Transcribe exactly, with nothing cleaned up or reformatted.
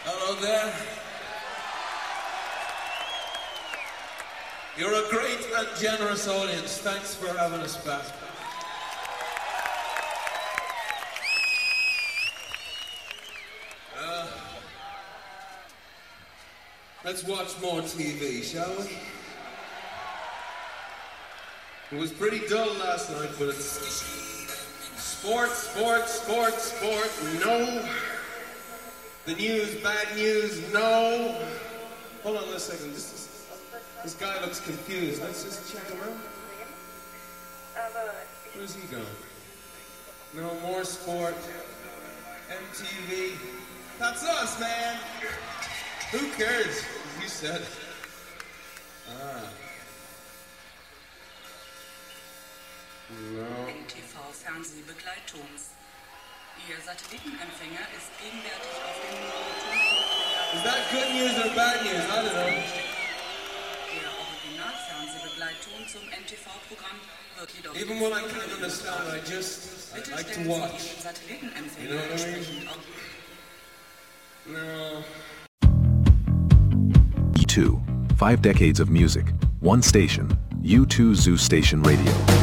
Hello there. You're a great and generous audience. Thanks for having us back. Uh, let's watch more T V, shall we? It was pretty dull last night, but it's sport, sport, sport, sport, no. The news, bad news, no. Hold on a second. This, this, this guy looks confused. Let's just check him out. Where's he going? No more sport. M T V. That's us, man. Who cares? You said. Ah. No. N T V-Fernsehbegleittons. Ihr Satellitenempfänger ist gegenwärtig auf dem Is that good news or bad news? I don't know. Der Originalfernsehbegleitton zum N T V-Programm wird jedoch Even when I can't understand, I just I like to watch. You know what I mean? No. E two. Five decades of music. One station. U two Zoo Station Radio.